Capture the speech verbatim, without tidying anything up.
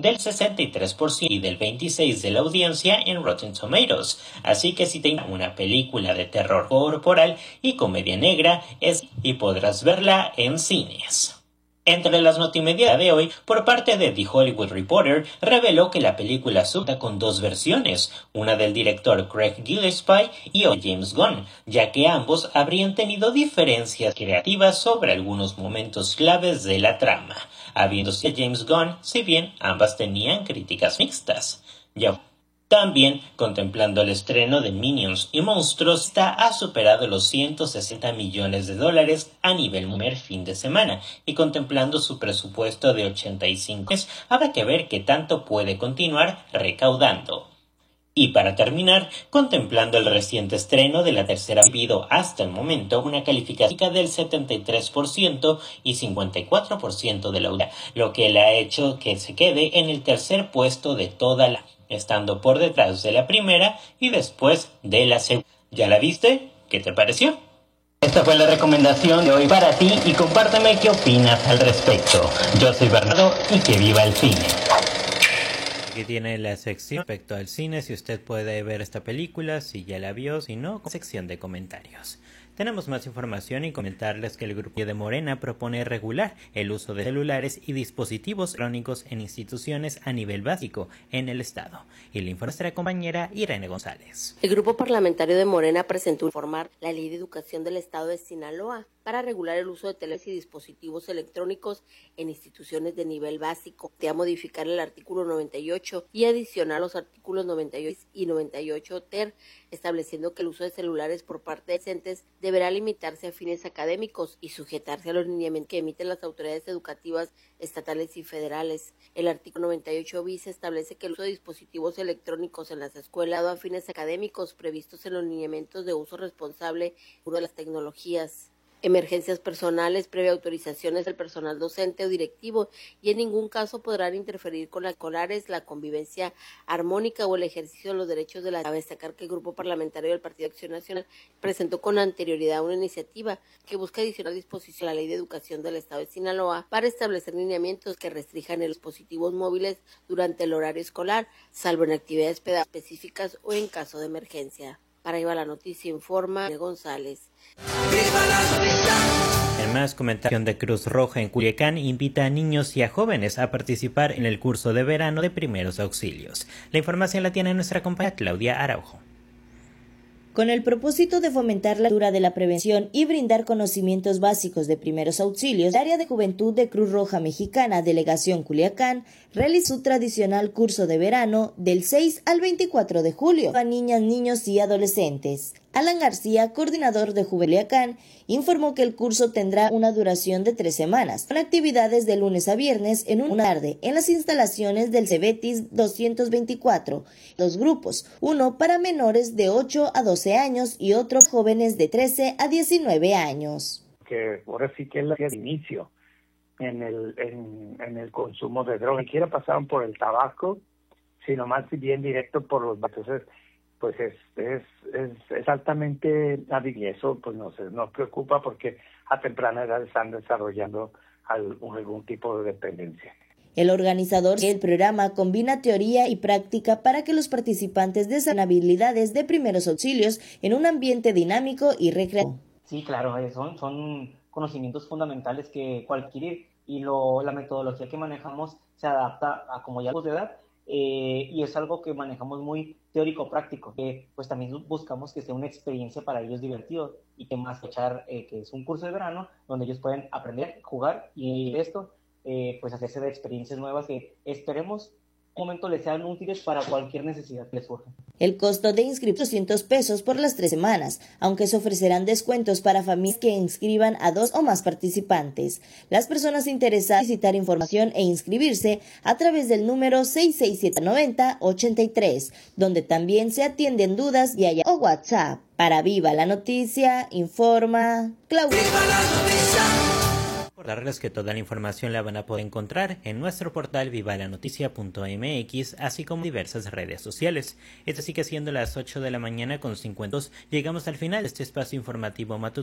del sesenta y tres por ciento y del veintiséis por ciento de la audiencia en Rotten Tomatoes. Así que si te interesa una película de terror corporal y comedia negra, es y podrás verla en cines. Entre las notimedia de hoy, por parte de The Hollywood Reporter, reveló que la película cuenta con dos versiones, una del director Craig Gillespie y otra de James Gunn, ya que ambos habrían tenido diferencias creativas sobre algunos momentos claves de la trama, habiéndose James Gunn, si bien ambas tenían críticas mixtas. Ya También, contemplando el estreno de Minions y Monstruos, esta ha superado los ciento sesenta millones de dólares a nivel primer fin de semana, y contemplando su presupuesto de ochenta y cinco millones, habrá que ver qué tanto puede continuar recaudando. Y para terminar, contemplando el reciente estreno de la tercera, ha recibido hasta el momento una calificación del setenta y tres por ciento y cincuenta y cuatro por ciento de la audiencia, lo que le ha hecho que se quede en el tercer puesto de toda la, estando por detrás de la primera y después de la segunda. ¿Ya la viste? ¿Qué te pareció? Esta fue la recomendación de hoy para ti y compárteme qué opinas al respecto. Yo soy Bernardo y que viva el cine. Aquí tiene la sección respecto al cine, si usted puede ver esta película, si ya la vio, si no, sección de comentarios. Tenemos más información y comentarles que el grupo de Morena propone regular el uso de celulares y dispositivos electrónicos en instituciones a nivel básico en el Estado. Y le informa nuestra compañera Irene González. El grupo parlamentario de Morena presentó informar la Ley de Educación del Estado de Sinaloa para regular el uso de teléfonos y dispositivos electrónicos en instituciones de nivel básico. Te a modificar el artículo noventa y ocho y adicionar los artículos noventa y ocho y noventa y ocho ter, estableciendo que el uso de celulares por parte de docentes deberá limitarse a fines académicos y sujetarse a los lineamientos que emiten las autoridades educativas estatales y federales. El artículo noventa y ocho bis establece que el uso de dispositivos electrónicos en las escuelas dado a fines académicos previstos en los lineamientos de uso responsable de las tecnologías. Emergencias personales previa autorizaciones del personal docente o directivo y en ningún caso podrán interferir con las escolares, la convivencia armónica o el ejercicio de los derechos de la. Cabe destacar que el grupo parlamentario del Partido Acción Nacional presentó con anterioridad una iniciativa que busca adicionar disposición a la Ley de Educación del Estado de Sinaloa para establecer lineamientos que restrinjan los dispositivos móviles durante el horario escolar, salvo en actividades pedagógicas específicas o en caso de emergencia. Para Viva la Noticia informa de González. En más comentario de Cruz Roja en Culiacán invita a niños y a jóvenes a participar en el curso de verano de primeros auxilios. La información la tiene nuestra compañera Claudia Araujo. Con el propósito de fomentar la cultura de la prevención y brindar conocimientos básicos de primeros auxilios, el área de juventud de Cruz Roja Mexicana, Delegación Culiacán, realizó su tradicional curso de verano del seis al veinticuatro de julio a niñas, niños y adolescentes. Alan García, coordinador de Culiacán, informó que el curso tendrá una duración de tres semanas, con actividades de lunes a viernes en una tarde en las instalaciones del Cebetis doscientos veinticuatro. Dos grupos, uno para menores de ocho a doce años y otro jóvenes de trece a diecinueve años. Que ahora sí que es la de inicio en el, en, en el consumo de droga. Ni siquiera pasaron por el tabaco, sino más bien directo por los... Entonces, pues es, es, es, es altamente hábil y eso pues nos, nos preocupa porque a temprana edad están desarrollando algún, algún tipo de dependencia. El organizador del programa combina teoría y práctica para que los participantes desarrollen habilidades de primeros auxilios en un ambiente dinámico y recreativo. Sí, claro, son, son conocimientos fundamentales que cualquier y lo, la metodología que manejamos se adapta a como ya de edad. Eh, y es algo que manejamos muy teórico-práctico, que pues también buscamos que sea una experiencia para ellos divertido y que más echar, eh, que es un curso de verano donde ellos pueden aprender, jugar y esto, eh, pues hacerse de experiencias nuevas que esperemos un momento les sean útiles para cualquier necesidad que les surja. El costo de inscripción doscientos pesos por las tres semanas, aunque se ofrecerán descuentos para familias que inscriban a dos o más participantes. Las personas interesadas visitar información e inscribirse a través del número seis seis siete nueve cero ocho tres, donde también se atienden dudas vía o WhatsApp. Para Viva la Noticia, informa Claudia. Recordarles que toda la información la van a poder encontrar en nuestro portal viva la noticia punto m x, así como diversas redes sociales. Esto sigue siendo las ocho de la mañana con cincuenta y dos. Llegamos al final de este espacio informativo matutino.